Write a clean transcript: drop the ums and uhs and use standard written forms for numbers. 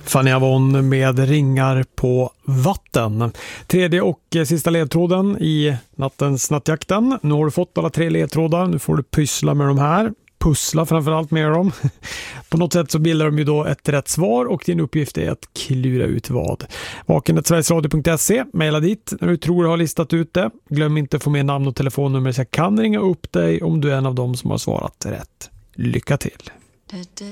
Fanny Avon med Ringar på vatten. Tredje och sista ledtråden i nattens nattjakten. Nu har du fått alla 3 ledtrådar. Nu får du pyssla med de här. Pussla framförallt med dem. På något sätt så bildar de ju då ett rätt svar och din uppgift är att klura ut vad. vaken@sverigesradio.se. Maila dit när du tror du har listat ut det. Glöm inte att få med namn och telefonnummer så jag kan ringa upp dig om du är en av dem som har svarat rätt. Lycka till!